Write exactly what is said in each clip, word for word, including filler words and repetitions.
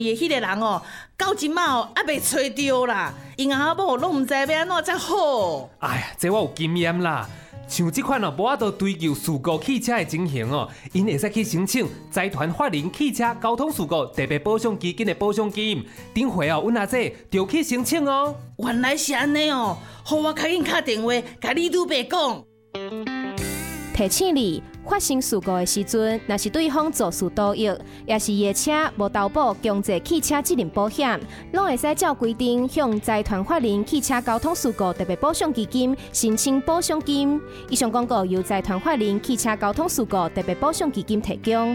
伊迄个人哦，到即马哦，还袂找着啦，因阿某拢毋知要安怎才好。 哎呀，这我有经验啦。像这款哦，无法度追究事故汽车的情形哦，因会使去申请财团法人汽车交通事故特别保障基金的保障金。顶回哦，阮阿姐就去申请哦。 原来是安尼哦，好，我赶紧打电话，甲李督伯讲。 提醒你，发生事故的时阵，若是对方肇事逃逸，也是夜车无投保强制汽车责任保险，拢会使照规定向财团法人汽车交通事故特别保障基金申请保障金。以上广告由财团法人汽车交通事故特别保障基金提供。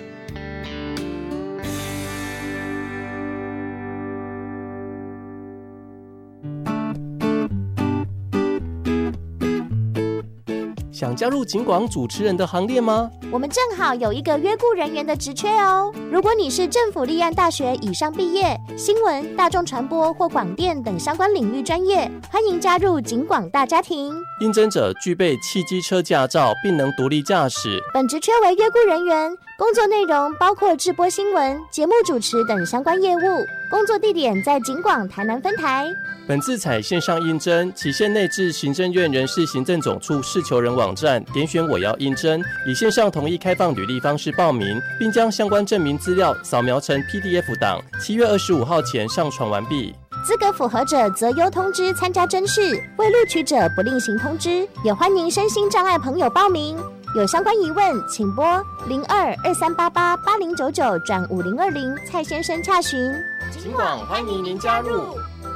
想加入警广主持人的行列吗？ 我们正好有一个约雇人员的职缺哦。如果你是政府立案大学以上毕业，新闻、大众传播或广电等相关领域专业，欢迎加入警广大家庭。 应征者具备汽机车驾照，并能独立驾驶。 本职缺为约雇人员，工作内容包括制播新闻、节目主持等相关业务。工作地点在警广台南分台。 本次采线上应征，期限内至行政院人事行政总处事求人网站点选我要应征，以线上同意开放履历方式报名，并将相关证明资料扫描成 P D F 档，七月二十五号前上传完毕。 资格符合者择优通知参加甄试，未录取者不另行通知。也欢迎身心障碍朋友报名。有相关疑问，请拨零二二三八八八零九九转五零二零蔡先生洽询。 警广欢迎您加入。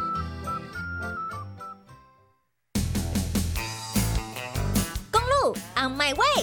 公路 on my way。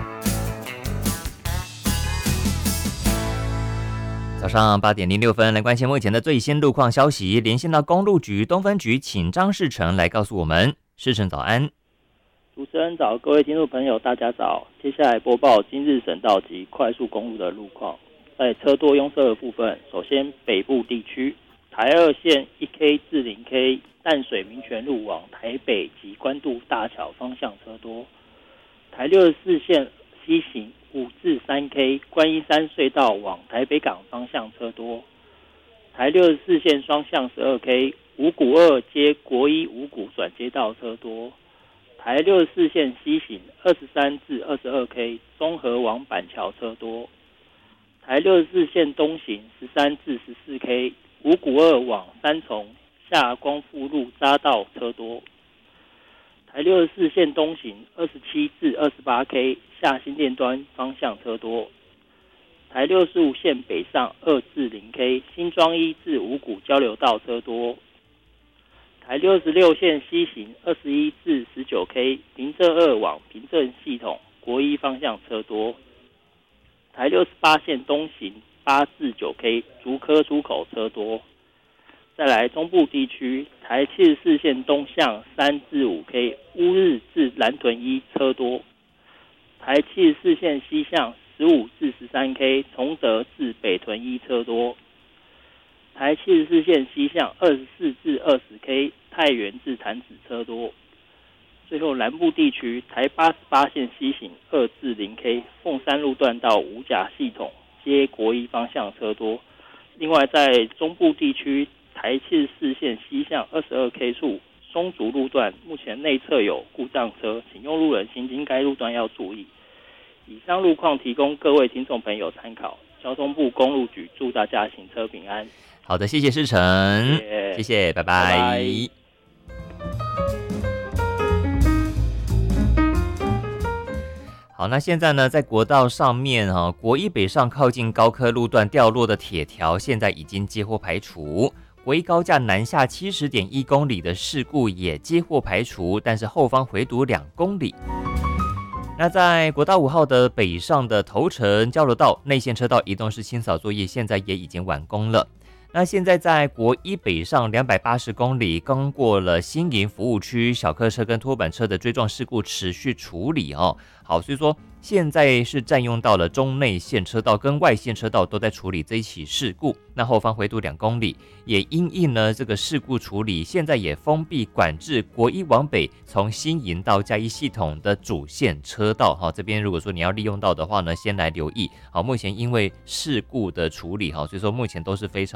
早上八点零六分，来关心目前的最新路况消息。连线到公路局东分局，请张世成来告诉我们。世成早安。 主持人早，各位听众朋友，大家早。接下来播报今日省道及快速公路的路况。在车多拥塞的部分，首先北部地区，台二线一 K 至零 K 淡水民权路往台北及关渡大桥方向车多。台六十四线西行五至三 K 观音山隧道往台北港方向车多。台六十四线双向十二 K 五股二接国一五股转接道车多。台六十四线西行二十三至二十二 K 中和往板桥车多。台六十四线东行十三至十四 K 五股二往三重下光复路匝道车多。台六十四线东行二十七至二十八 K 下新店端方向车多。台六十五线北上二至零 K 新庄一至五股交流道车多。台六十六线西行二十一至十九 K 平镇二往平镇系统国一方向车多。台六十八线东行八至九 K 竹科出口车多。再来中部地区，台七十四线东向三至五 K 乌日至南屯一车多。台七十四线西向十五至十三 K 崇德至北屯一车多。台七十四线西向二十四至二十 K 太原至潭子车多。最后南部地区，台八十八线西行二至零 K 凤山路段到五甲系统接国一方向车多。另外在中部地区，台七十四线西向二十二 K 处松竹路段目前内侧有故障车，请用路人行经该路段要注意。以上路况提供各位听众朋友参考。交通部公路局祝大家行车平安。 好的，谢谢世成，谢谢，谢谢，拜拜。拜拜。好，那现在呢，在国道上面哈、哦，国一北上靠近高科路段掉落的铁条，现在已经接获排除。国一高架南下七十点一公里的事故也接获排除，但是后方回堵两公里。那在国道五号的北上的头城交流道内线车道移动式清扫作业，现在也已经完工了。那现在在国一北上两百八十公里，刚过了新营服务区，小客车跟拖板车的追撞事故持续处理哦。好，所以说现在是占用到了中内线车道跟外线车道都在处理这一起事故。那后方回堵两公里，也因应呢这个事故处理，现在也封闭管制国一往北从新营到嘉义系统的主线车道。好，这边如果说你要利用到的话呢，先来留意。好，目前因为事故的处理，好，所以说目前都是非常